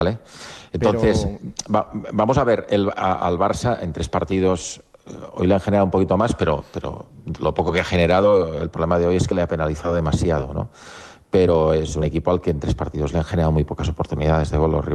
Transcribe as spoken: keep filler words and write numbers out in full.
¿Vale? Entonces, Pero... va, vamos a ver el, a, al Barça en tres partidos. Hoy le han generado un poquito más, pero, pero lo poco que ha generado, el problema de hoy es que le ha penalizado demasiado, ¿no? Pero es un equipo al que en tres partidos le han generado muy pocas oportunidades de gol.